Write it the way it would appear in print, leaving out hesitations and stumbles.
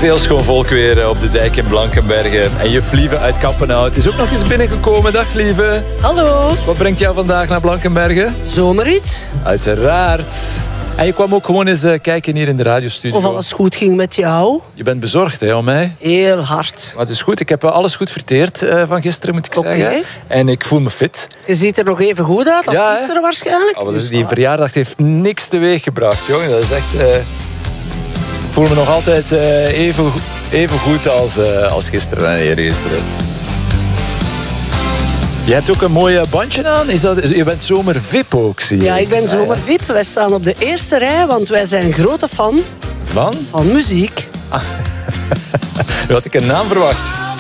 Veel schoon volk weer op de dijk in Blankenberge. En juf Lieve uit Kampenhout is ook nog eens binnengekomen. Dag Lieve. Hallo. Wat brengt jou vandaag naar Blankenberge? Zomerrit. Uiteraard. En je kwam ook gewoon eens kijken hier in de radiostudio. Of alles goed ging met jou? Je bent bezorgd, hè, om mij? Heel hard. Maar het is goed. Ik heb alles goed verteerd van gisteren, moet ik Oké. zeggen. En ik voel me fit. Je ziet er nog even goed uit als Ja, hè? gisteren waarschijnlijk. Oh, Dus die voilà. verjaardag heeft niks teweeg gebracht, jongen. Dat is echt... Ik voel me nog altijd even goed als gisteren en eergisteren. Je hebt ook een mooi bandje aan. Je bent zomer VIP ook, zie je. Ja, ik ben zomer VIP. Wij staan op de eerste rij, want wij zijn grote fan Van? van muziek. Nu had ik een naam verwacht.